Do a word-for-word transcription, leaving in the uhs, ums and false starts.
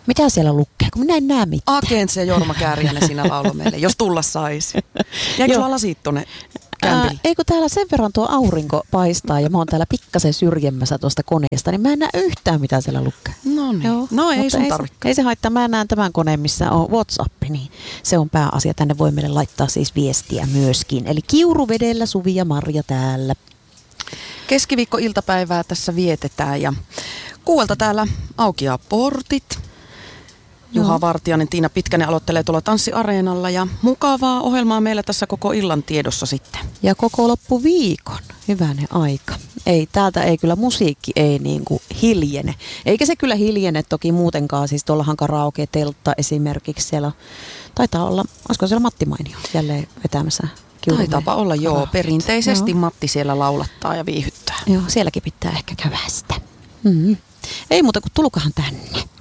Mitä siellä lukee, kun minä en näe mitään? Agents ja Jorma Kääriäinen siinä lauloi meille, jos tulla saisi. Jäikö sulla lasit tuonne kämpille? Ei kun täällä sen verran tuo aurinko paistaa ja mä oon täällä pikkasen syrjemmässä tuosta koneesta, niin mä en näe yhtään mitä siellä lukee. No niin. Joo, no ei sun tarvitse. Ei se haittaa, mä näen tämän koneen, missä on WhatsApp, niin se on pääasia. Tänne voi meille laittaa siis viestiä myöskin. Eli Kiuruvedellä Suvi ja Marja täällä. Keskiviikko-iltapäivää tässä vietetään ja kuuelta täällä aukeaa portit. Juha Joo. Vartiainen, Tiina Pitkänen aloittelee tuolla Tanssiareenalla ja mukavaa ohjelmaa meillä tässä koko illan tiedossa sitten. Ja koko loppuviikon, hyvänen aika. Ei, täältä ei kyllä musiikki ei niin kuin hiljene. Eikä se kyllä hiljene toki muutenkaan, siis tuollahan karaoke-teltta esimerkiksi siellä, taitaa olla, olisiko siellä Matti Mainio jälleen vetämässä? Taitaapa olla, joo. Karaoke. Perinteisesti joo. Matti siellä laulattaa ja viihyttää. Joo, sielläkin pitää ehkä kävästä. Mm-hmm. Ei muuta kuin tulkahan tänne.